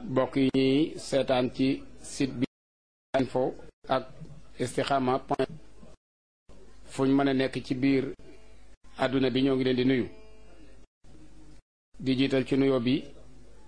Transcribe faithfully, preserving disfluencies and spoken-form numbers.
bokk yi ñuy seetaan ci site bi info ak istikhama point fuñ mën a nekk ci biir àdduna bi ñoo ngi leen di nuyu di jiital ci nuyoo bi